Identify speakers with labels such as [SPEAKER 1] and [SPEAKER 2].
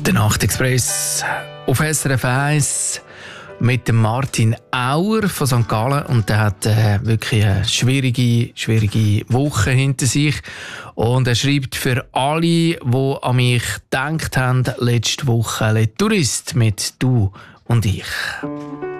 [SPEAKER 1] Der Nachtexpress auf SRF 1 mit dem Martin Auer von St. Gallen. Und der hat wirklich eine schwierige Woche hinter sich. Und er schreibt für alle, die an mich gedacht haben, letzte Woche «Le Tourist» mit «Du und ich».